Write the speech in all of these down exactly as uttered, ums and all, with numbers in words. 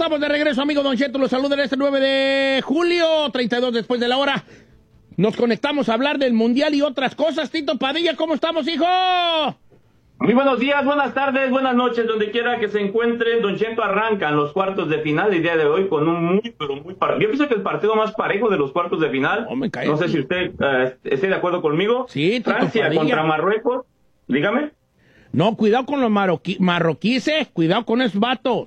estamos de regreso, amigo Don Cheto. Los saluda este nueve de julio, treinta y dos después de la hora. Nos conectamos a hablar del Mundial y otras cosas. Tito Padilla, ¿cómo estamos, hijo? Muy buenos días, buenas tardes, buenas noches, donde quiera que se encuentren. Don Cheto, arrancan los cuartos de final el día de hoy con un muy, pero muy parejo. Yo pienso que el partido más parejo de los cuartos de final. Oh, me cae no sé aquí. si usted uh, esté de acuerdo conmigo. Sí, Tito Francia Padilla. contra Marruecos. Dígame. No, cuidado con los marroquí marroquíes, cuidado con esos vatos.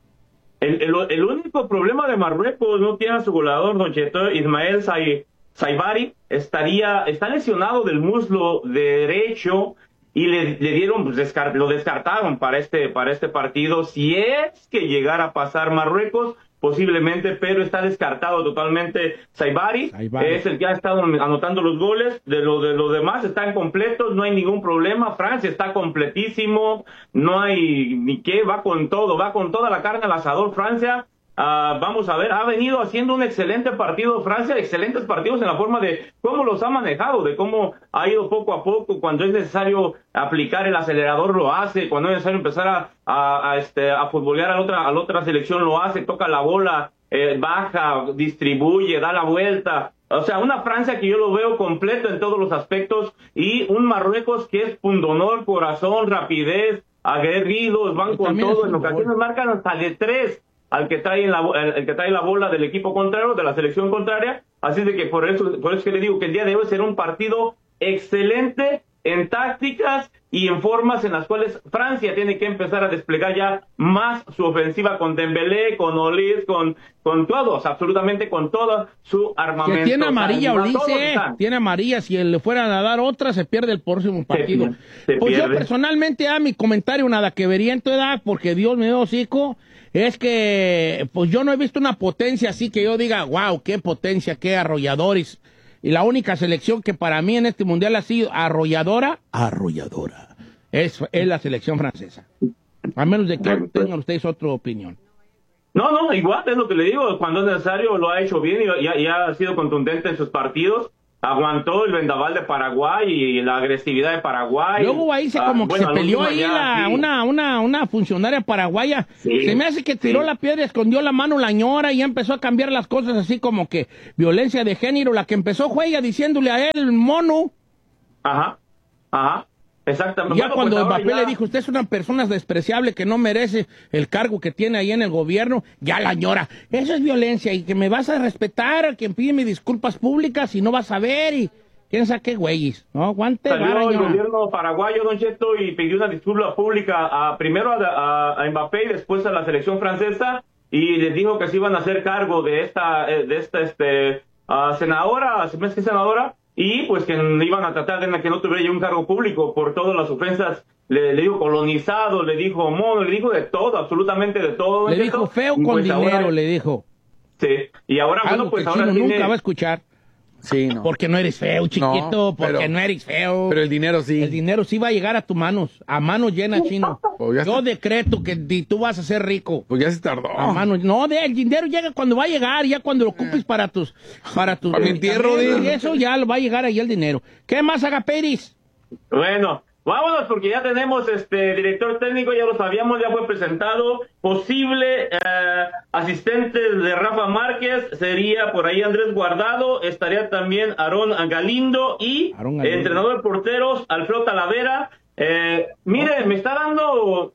El, el, el único problema de Marruecos no tiene a su goleador, Don Cheto, Ismael Say, Saibari, estaría, está lesionado del muslo derecho y le, le dieron, pues, descart, lo descartaron para este, para este partido. Si es que llegara a pasar Marruecos, posiblemente, pero está descartado totalmente. Saibari, Saibari es el que ha estado anotando los goles. De lo de los demás están completos, no hay ningún problema. Francia está completísimo, no hay ni qué, va con todo, va con toda la carne al asador Francia. Uh, vamos a ver, ha venido haciendo un excelente partido Francia, excelentes partidos en la forma de cómo los ha manejado, de cómo ha ido poco a poco. Cuando es necesario aplicar el acelerador lo hace, cuando es necesario empezar a, a, a, este, a futbolear a la otra, a la otra selección lo hace, toca la bola, eh, baja, distribuye, da la vuelta. O sea, una Francia que yo lo veo completo en todos los aspectos, y un Marruecos que es pundonor, corazón, rapidez, aguerridos, van con todo, en ocasiones marcan hasta de tres al que trae la, el, el que trae la bola del equipo contrario, de la selección contraria. Así de que por eso, por eso que le digo que el día de hoy será un partido excelente en tácticas y en formas en las cuales Francia tiene que empezar a desplegar ya más su ofensiva con Dembélé, con Olise, con, con todos, absolutamente con todo su armamento. Que tiene amarilla, o sea, Olise, tiene amarilla. Si le fueran a dar otra, se pierde el próximo partido. Se, se pues pierde. Yo personalmente, a mi comentario nada que vería en tu edad, porque Dios me dio hocico, es que pues yo no he visto una potencia así que yo diga, wow, qué potencia, qué arrolladores. Y la única selección que para mí en este mundial ha sido arrolladora, arrolladora, es, es la selección francesa. A menos de que tengan ustedes otra opinión. No, no, igual es lo que le digo, cuando es necesario lo ha hecho bien y, y, y ha sido contundente en sus partidos. Aguantó el vendaval de Paraguay y la agresividad de Paraguay. Luego ahí se como ah, que bueno, se peleó ahí ya, la, sí. una, una, una funcionaria paraguaya. Sí, se me hace que tiró sí. la piedra, escondió la mano la ñora y ya empezó a cambiar las cosas así como que violencia de género. La que empezó fue ella diciéndole a él, mono. Ajá, ajá. Exactamente. Y ya bueno, cuando pues Mbappé ya... le dijo, usted es una persona despreciable que no merece el cargo que tiene ahí en el gobierno, ya la ñora. Eso es violencia y que me vas a respetar, a quien pide mis disculpas públicas y no vas a ver y quién sabe qué güeyes. No, aguante. Salió vara, el ñora. gobierno paraguayo, Don Cheto, y pidió una disculpa pública a, primero a, a, a Mbappé y después a la selección francesa, y les dijo que se iban a hacer cargo de esta, de esta este, uh, senadora, ¿se me hace que senadora? Y pues que iban a tratar de que no tuviera ya un cargo público por todas las ofensas. Le, le dijo colonizado, le dijo mono, le dijo de todo, absolutamente de todo. Le dijo feo con pues dinero, ahora, le dijo. Sí, y ahora, algo bueno, pues que ahora Chino tiene... nunca va a escuchar. Sí, no. Porque no eres feo, chiquito, no, pero, porque no eres feo. Pero el dinero sí. El dinero sí va a llegar a tus manos, a manos llenas, Chino. Pues Yo se... decreto que tú vas a ser rico. Pues ya se tardó. A manos, no, de, el dinero llega cuando va a llegar, ya cuando lo ocupes eh. para tus... Para tus... Para mi entierro, y eso ya va a llegar ahí el dinero. ¿Qué más, Agaperis? Bueno... Vámonos, porque ya tenemos este director técnico, ya lo sabíamos, ya fue presentado. Posible eh, asistente de Rafa Márquez sería por ahí Andrés Guardado, estaría también Aarón Galindo y Aarón Galindo. Entrenador de porteros Alfredo Talavera. Eh, mire, me está dando...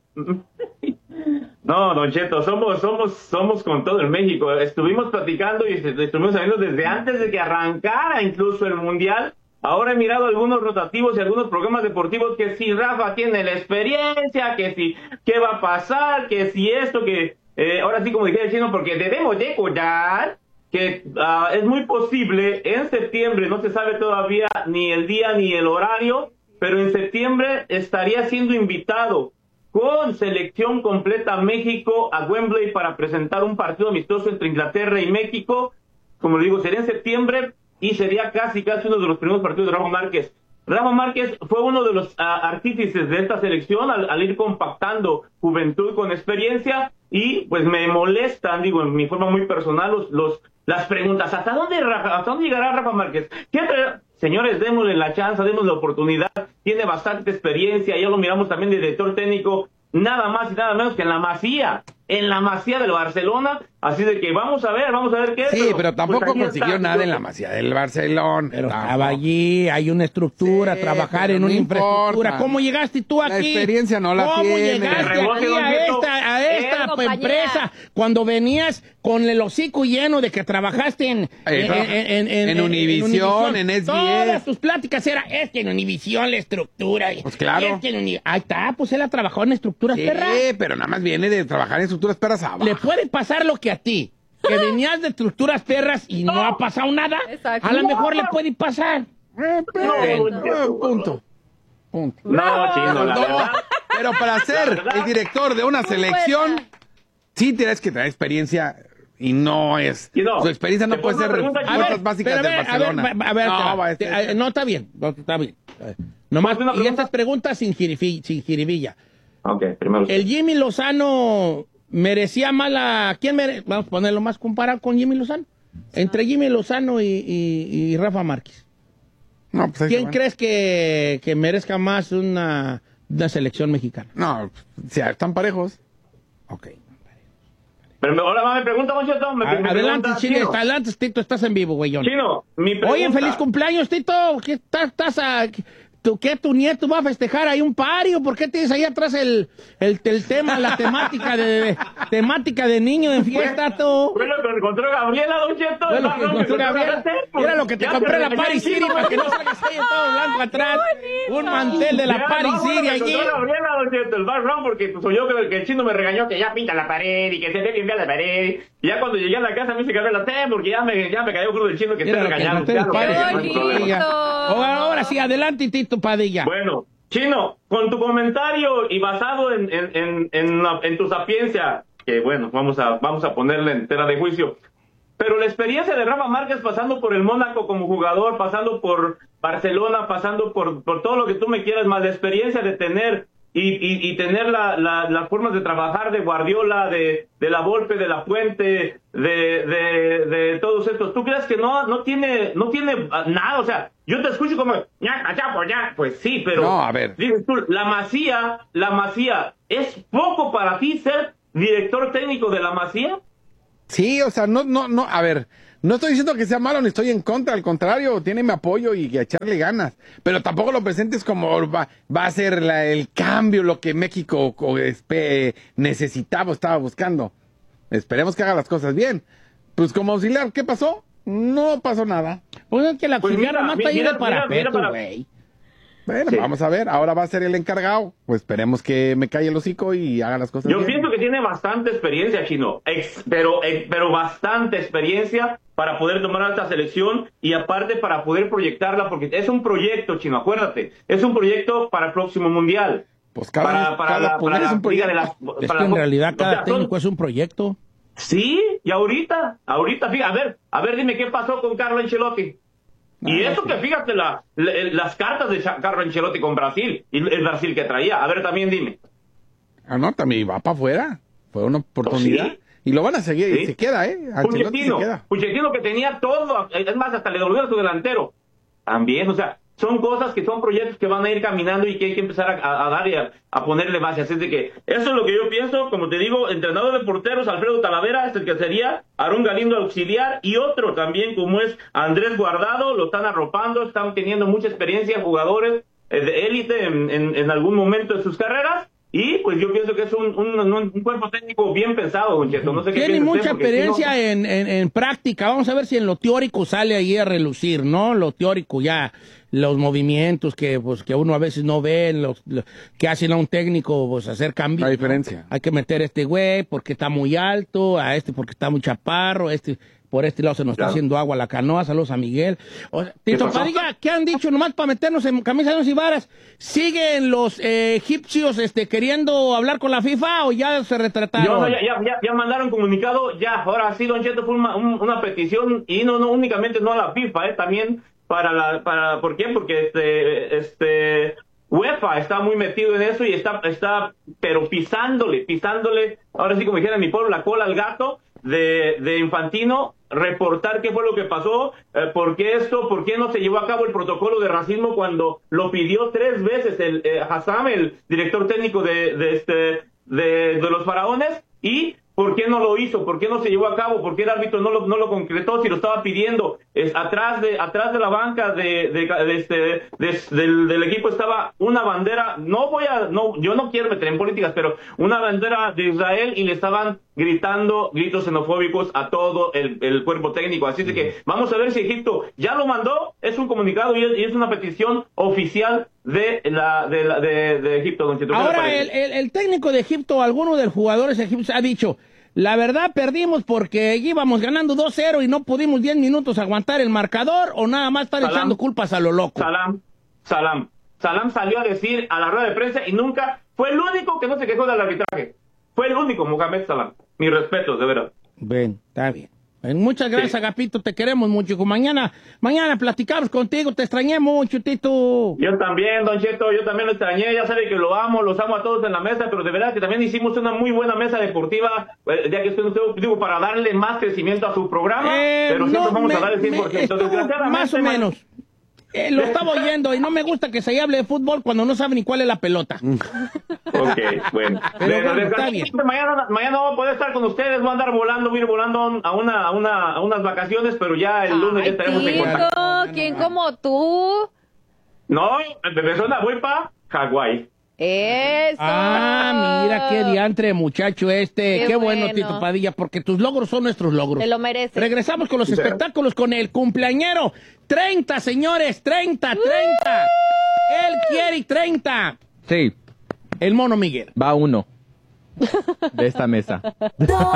No, Don Cheto, somos, somos, somos con todo en México. Estuvimos platicando y estuvimos sabiendo desde antes de que arrancara incluso el Mundial. Ahora he mirado algunos rotativos y algunos programas deportivos que si Rafa tiene la experiencia, que si qué va a pasar, que si esto, que eh, ahora sí como dije el Chino, porque debemos de cuidar que uh, es muy posible en septiembre, no se sabe todavía ni el día ni el horario, pero en septiembre estaría siendo invitado con selección completa a México, a Wembley, para presentar un partido amistoso entre Inglaterra y México. Como le digo, sería en septiembre. Y sería casi, casi uno de los primeros partidos de Rafa Márquez. Rafa Márquez fue uno de los uh, artífices de esta selección al, al ir compactando juventud con experiencia. Y pues me molestan, digo, en mi forma muy personal, los, los las preguntas. ¿Hasta dónde, Rafa, hasta dónde llegará Rafa Márquez? ¿Qué Señores, démosle la chance, démosle la oportunidad. Tiene bastante experiencia, ya lo miramos también de director técnico, nada más y nada menos que en la Masía. en la Masía del Barcelona, así de que vamos a ver, vamos a ver qué. Sí, pero, pero tampoco pues consiguió está, nada yo, en la Masía del Barcelona. Pero estaba allí, hay una estructura, sí, trabajar en no una importa. infraestructura. ¿Cómo llegaste tú aquí? La experiencia no la ¿Cómo tiene. llegaste aquí a esta, a esta Eh, empresa cuando venías con el hocico lleno de que trabajaste en, Eh, en, en, en, en Univisión, en S B S? Todas tus pláticas eran, es que en Univisión la estructura. Pues claro. Es que en Uni... Ahí está, pues él ha trabajado en estructuras Sí, perras. pero nada más viene de trabajar en estructuras perras abajo. Le puede pasar lo que a ti, que venías de estructuras perras y no ha pasado nada. Exacto. A lo mejor le puede pasar. Eh, pero- No, eh, no, eh, punto. Punto. No, chino, la No, verdad. pero para ser verdad. el director de una Muy selección, buena. sí tienes que tener experiencia y no es. Y no, su experiencia no te puede pongo ser una pregunta, cosas Chino. básicas pero de a ver, Barcelona. A ver, a ver, no, te- va a te- ser- eh, no, está bien, no, está bien. Eh, Nomás, ¿Puedo hacer una y estas pregunta? preguntas sin, jirifi- sin jiribilla. Ok, primero. El Jimmy Lozano merecía más la... ¿Quién merece? Vamos a ponerlo más comparado con Jimmy Lozano. Entre Jimmy Lozano y, y- y Rafa Márquez. No, pues ahí se ¿Quién van. crees que, que merezca más una, una selección mexicana? No, si están parejos. Ok. Pero me- ahora va, me pregunta, Don Cheto, me, me Adelante, pregunta, Chino. Chino. Está- Adelante, Tito, estás en vivo, güey. Chino, mi pregunta. Oye, feliz cumpleaños, Tito. ¿Qué estás, estás a, tú, qué tu nieto va a festejar ahí un pario? ¿Por qué tienes ahí atrás el, el, el tema, la temática de temática de niño de fiesta, tú? Fue lo que encontró Gabriela, Don Cheto. Fue lo el que marrón encontró Gabriela. pues, Mira lo que te ya compré se la regañó Paris el City Chino, para que no ¿no? salgas ahí todo blanco atrás. Un mantel de la Ya, Paris no, fue lo City que allí. encontró Gabriela, Don Cheto, el background, porque pues, oyó que, que el chino me regañó que ya pinta la pared y que se ve limpia la pared. Y ya cuando llegué a la casa me dice Gabriela, te, porque ya me, ya me cayó crudo el chino que Mira estoy lo que regañando. encontré Ya el lo Paris que- no hay Bonito. problema. Ahora, ahora sí, adelante, Tito Padilla. Bueno, Chino, con tu comentario y basado en, en, en, en, la- en tu sapiencia, que bueno, vamos a, vamos a ponerle en tela de juicio, pero la experiencia de Rafa Márquez pasando por el Mónaco como jugador, pasando por Barcelona, pasando por, por todo lo que tú me quieras, más la experiencia de tener y, y, y tener la, la, las formas de trabajar de Guardiola, de, de la Volpe, de la Puente, de, de, de todos estos, ¿tú crees que no, no tiene, no tiene nada? O sea, yo te escucho como, ya, allá, por allá, pues sí, pero No, a ver. dices tú, la Masía, la Masía, ¿es poco para ti ser director técnico de la Masía? Sí, o sea, no, no, no, a ver, no estoy diciendo que sea malo ni estoy en contra, al contrario, tiene mi apoyo y, y echarle ganas, pero tampoco lo presentes como va, va a ser la- el cambio, lo que México co- espe- necesitaba, estaba buscando. Esperemos que haga las cosas bien. Pues como auxiliar, ¿qué pasó? No pasó nada. Pues es que la Pues auxiliar mira, nomás está ahí mira, de mira, mira parapeto, para- güey. Bueno, Sí. vamos a ver, ahora va a ser el encargado, pues esperemos que me calle el hocico y haga las cosas Yo bien. pienso que tiene bastante experiencia, Chino, ex- pero, eh, pero bastante experiencia para poder tomar esta selección y aparte para poder proyectarla, porque es un proyecto, Chino, acuérdate, es un proyecto para el próximo Mundial. Pues cada, para, para cada la, poder para es la un Liga de proyecto. las- Es para que en la- realidad o cada sea, son- técnico es un proyecto. Sí, y ahorita, ahorita, fíjate, a ver, a ver, dime qué pasó con Carlo Ancelotti. Y Ah, eso sí. que fíjate la, la- las cartas de Cha- Carlo Ancelotti con Brasil y el Brasil que traía. A ver, también dime. Ah, no, también va para afuera. Fue una oportunidad. Sí. Y lo van a seguir, y Sí. se queda, ¿eh? Ancelotti se Puchettino, queda. Puchettino que tenía todo, es más, hasta le devolvieron su delantero. También, o sea, son cosas que son proyectos que van a ir caminando y que hay que empezar a, a- a dar y a, a ponerle base. Así es de que eso es lo que yo pienso. Como te digo, entrenador de porteros, Alfredo Talavera, es el que sería, Aarón Galindo auxiliar, y otro también como es Andrés Guardado, lo están arropando, están teniendo mucha experiencia, jugadores eh, de élite en, en, en algún momento de sus carreras. Y pues yo pienso que es un, un, un, un cuerpo técnico bien pensado, Don Cheto. No sé qué Tiene piensa usted, mucha porque si no- experiencia en, en, en práctica. Vamos a ver si en lo teórico sale ahí a relucir, ¿no? Lo teórico ya, los movimientos que pues que uno a veces no ve, los, los- que hacen a un técnico pues hacer cambios. La diferencia. Hay que meter a este güey porque está muy alto, a este porque está muy chaparro, a este por este lado se nos está Claro. haciendo agua la canoa. Saludos a Miguel. O sea, Tito pasó? Padilla, ¿qué han dicho nomás para meternos en camisas de once varas? ¿Siguen los eh, egipcios este, queriendo hablar con la FIFA o ya se retrataron? Yo, no, ya, ya, ya, ya mandaron comunicado, ya, ahora sí, Don Cheto, fue una, un- una petición, y no, no únicamente no a la FIFA, eh, también para la, para, ¿por qué? Porque este, este, UEFA está muy metido en eso y está, está, pero pisándole, pisándole, ahora sí como dijera en mi pueblo, la cola al gato de, de Infantino, reportar qué fue lo que pasó, eh, por qué esto, por qué no se llevó a cabo el protocolo de racismo cuando lo pidió tres veces el eh, Hassam, el director técnico de, de este, de, de los Faraones, y ¿por qué no lo hizo? ¿Por qué no se llevó a cabo? ¿Por qué el árbitro no lo, no lo concretó si lo estaba pidiendo? Es, atrás de atrás de la banca de, de, de este, de, del, del equipo estaba una bandera, no voy a, no, yo no quiero meter en políticas, pero una bandera de Israel y le estaban gritando gritos xenofóbicos a todo el, el cuerpo técnico. Así de que vamos a ver si Egipto ya lo mandó, es un comunicado y es, y es una petición oficial de la de, la, de, de Egipto. Don Cheto. Ahora, el, el, el técnico de Egipto, alguno de los jugadores egipcios ha dicho, la verdad perdimos porque íbamos ganando dos cero y no pudimos diez minutos aguantar el marcador, o nada más estar Salam, echando culpas a lo loco. Salam, Salam. Salam salió a decir a la rueda de prensa y nunca, fue el único que no se quejó del arbitraje. Fue el único, Mohamed Salam. Mi respeto, de verdad. Bien, está bien. Muchas gracias, sí. Agapito, te queremos mucho. Mañana, mañana platicamos contigo, te extrañé mucho, Tito. Yo también, Don Cheto, yo también lo extrañé, ya sabe que lo amo, los amo a todos en la mesa, pero de verdad que también hicimos una muy buena mesa deportiva, ya que estoy, digo, para darle más crecimiento a su programa, eh, pero siempre no, vamos me, a dar el cien por ciento. Me, Desgraciadamente, más o menos. Eh, lo estaba oyendo y no me gusta que se hable de fútbol cuando no sabe ni cuál es la pelota. Ok, bueno. Pero bueno, está bien. Mañana, mañana no voy a poder estar con ustedes, voy a andar volando, voy a ir volando a, una, a, una, a unas vacaciones, pero ya el lunes Ay, ya estaremos tío, en contacto. ¿Quién como tú? No, de persona voy para Hawái. Eso. Ah, mira qué diantre muchacho este. Qué, qué bueno, bueno, Tito Padilla, porque tus logros son nuestros logros. Te lo mereces. Regresamos con los sí, espectáculos con el cumpleañero. treinta, señores, treinta, treinta. Uh. Él quiere treinta. Sí. El Mono Miguel. Va uno de esta mesa.